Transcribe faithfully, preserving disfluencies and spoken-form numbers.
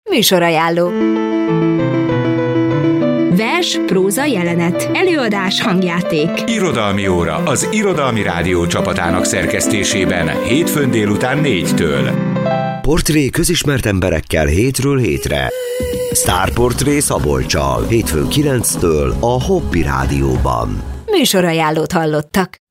Műsorajánló. Vers, próza, jelenet, előadás, hangjáték. Irodalmi óra az Irodalmi Rádió csapatának szerkesztésében hétfőn délután négytől. Portré közismert emberekkel hétről hétre. Sztárportré Szabolccsal hétfőn kilenctől a Hobby Rádióban. Műsorajánlót hallottak.